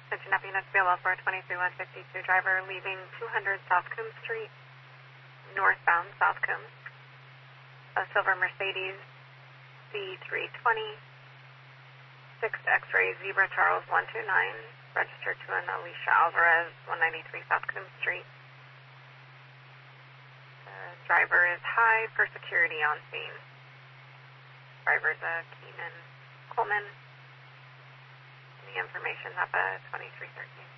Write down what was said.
Attention Unit BLL for 23152, driver leaving 200 South Coombs Street, northbound South Coombs. A silver Mercedes C320, 6 X-ray Zebra Charles 129, registered to an Alicia Alvarez, 193 South Coombs Street. The driver is high for security on scene. Driver's Keenan Coleman. The information up at 2313.